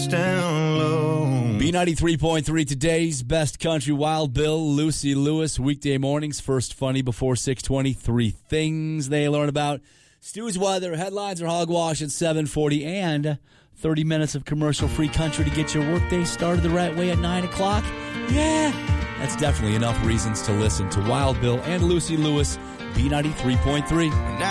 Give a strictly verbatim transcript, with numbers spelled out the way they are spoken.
Down low. B ninety-three point three, today's best country. Wild Bill, Lucy Lewis, weekday mornings. First funny before six twenty. Three things they learn about. Stu's weather, headlines are hogwash at seven forty, and thirty minutes of commercial-free country to get your workday started the right way at nine o'clock. Yeah, that's definitely enough reasons to listen to Wild Bill and Lucy Lewis, B ninety-three point three.